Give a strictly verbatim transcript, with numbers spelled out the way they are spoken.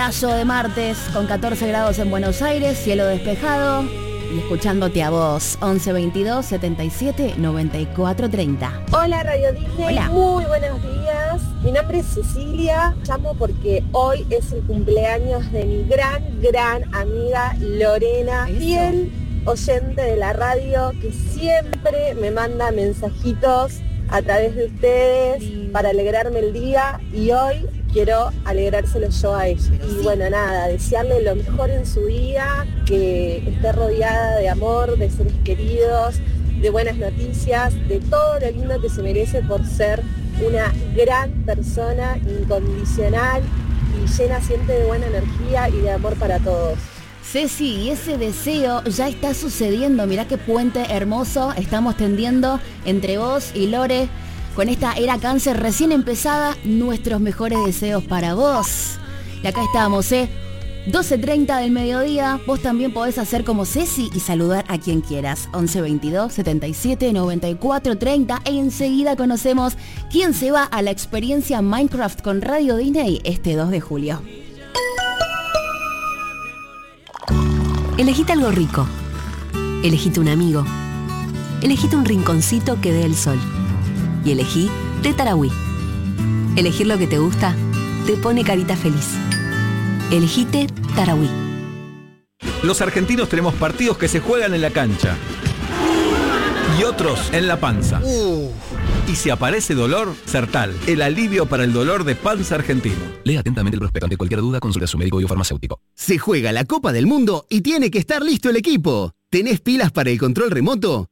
Paso de martes con catorce grados en Buenos Aires, cielo despejado y escuchándote a vos, once veintidós setenta y siete noventa y cuatro treinta. Hola Radio Disney, Hola. Muy buenos días. Mi nombre es Cecilia, llamo porque hoy es el cumpleaños de mi gran, gran amiga Lorena, Eso. fiel oyente de la radio que siempre me manda mensajitos a través de ustedes Sí. para alegrarme el día y hoy quiero alegrárselo yo a ella. Pero Y sí. bueno, nada, desearle lo mejor en su día, que esté rodeada de amor, de seres queridos, de buenas noticias, de todo lo lindo que se merece por ser una gran persona, incondicional y llena siempre de buena energía y de amor para todos. Ceci, y ese deseo ya está sucediendo. Mirá qué puente hermoso estamos tendiendo entre vos y Lore. Con esta era cáncer recién empezada, nuestros mejores deseos para vos. Y acá estamos, ¿eh? doce treinta del mediodía, vos también podés hacer como Ceci y saludar a quien quieras. once veintidós setenta y siete noventa y cuatro treinta. E enseguida conocemos quién se va a la experiencia Minecraft con Radio Disney este dos de julio. Elegite algo rico. Elegite un amigo. Elegite un rinconcito que dé el sol. Y elegí Té Tarahui. Elegir lo que te gusta te pone carita feliz. Elegite Tarahui. Los argentinos tenemos partidos que se juegan en la cancha y otros en la panza. Y si aparece dolor, Sertal, el alivio para el dolor de panza argentino. Lea atentamente el prospecto. Ante cualquier duda, consulte a su médico biofarmacéutico. Se juega la Copa del Mundo y tiene que estar listo el equipo. ¿Tenés pilas para el control remoto?